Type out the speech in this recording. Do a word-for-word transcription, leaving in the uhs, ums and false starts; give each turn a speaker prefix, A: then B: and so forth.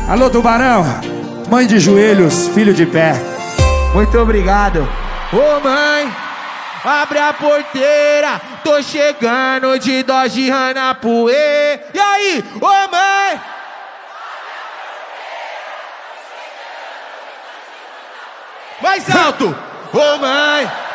A: Alô, Tubarão, mãe de joelhos, filho de pé.
B: Muito obrigado. Ô mãe, abre a porteira, tô chegando de Dodge Ranapuê. E aí, ô mãe? Mais alto! Ô mãe,